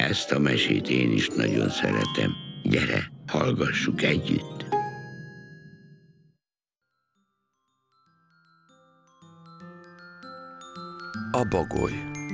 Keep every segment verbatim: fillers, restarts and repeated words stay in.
Ezt a mesét én is nagyon szeretem. Gyere, hallgassuk együtt. A bagoly.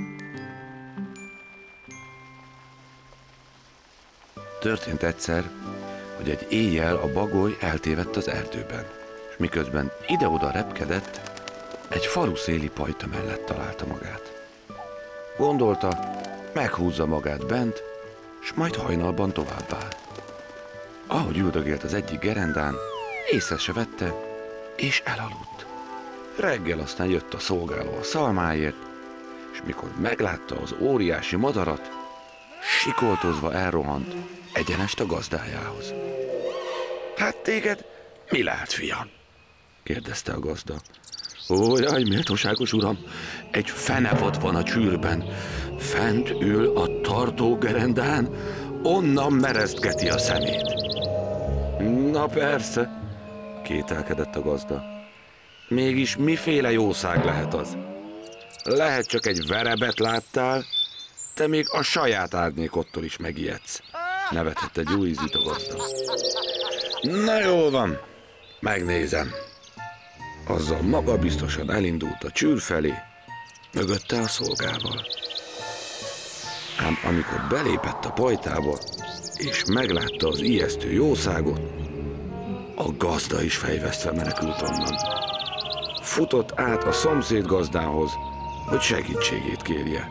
Történt egyszer, hogy egy éjjel a bagoly eltévedt az erdőben, és miközben ide-oda repkedett, egy faluszéli pajta mellett találta magát. Gondolta, meghúzza magát bent, s majd hajnalban továbbáll. Ahogy üldögélt az egyik gerendán, észre se vette, és elaludt. Reggel aztán jött a szolgáló a szalmáért, és mikor meglátta az óriási madarat, sikoltozva elrohant egyenest a gazdájához. Hát téged mi lehet, fiam? Kérdezte a gazda. Ó, jaj, méltóságos uram, egy fenevad van a csűrben. Fent ül a tartógerendán, onnan mereztgeti a szemét. Na persze, kételkedett a gazda. Mégis miféle jószág lehet az? Lehet csak egy verebet láttál, te még a saját árnyékottól is megijedsz. Nevetett egy új ízit a gazda. Na jól van, megnézem. Azzal magabiztosan elindult a csűr felé, mögötte a szolgával. Ám amikor belépett a pajtába, és meglátta az ijesztő jószágot, a gazda is fejvesztve menekült onnan. Futott át a szomszéd gazdához, hogy segítségét kérje.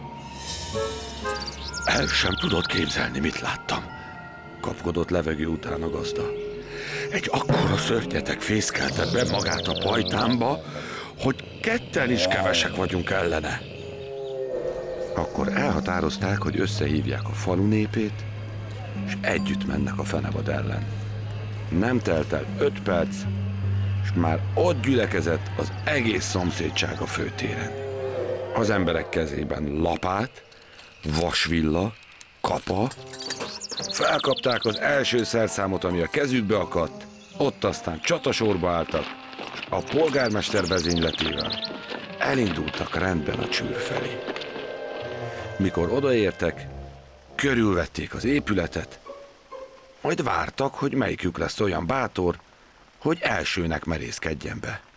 El sem tudod képzelni, mit láttam, kapkodott levegő után a gazda. Egy akkora szörnyetek fészkelte be magát a pajtámba, hogy ketten is kevesek vagyunk ellene. Akkor elhatározták, hogy összehívják a falu népét, és együtt mennek a fenevad ellen. Nem telt el öt perc, és már ott gyülekezett az egész szomszédság a főtéren. Az emberek kezében lapát, vasvilla, kapa, felkapták az első szerszámot, ami a kezükbe akadt, ott aztán csatasorba álltak, és a polgármester vezényletével elindultak rendben a csűr felé. Mikor odaértek, körülvették az épületet, majd vártak, hogy melyikük lesz olyan bátor, hogy elsőnek merészkedjen be.